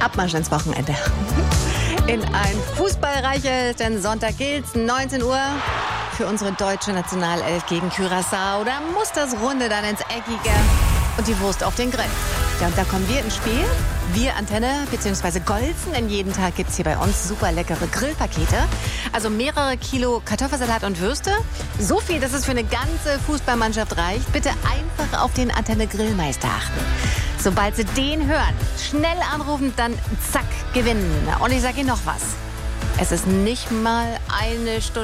Abmarsch ins Wochenende. In ein fußballreiches Sonntag gilt's, 19 Uhr für unsere deutsche Nationalelf gegen Curaçao. Da muss das Runde dann ins Eckige und die Wurst auf den Grill. Ja, und da kommen wir ins Spiel. Wir, Antenne bzw. Golzen, denn jeden Tag gibt's hier bei uns super leckere Grillpakete. Also mehrere Kilo Kartoffelsalat und Würste. So viel, dass es für eine ganze Fußballmannschaft reicht. Bitte einfach auf den Antenne Grillmeister achten. Sobald Sie den hören, schnell anrufen, dann zack, gewinnen. Und ich sage Ihnen noch was. Es ist nicht mal eine Stunde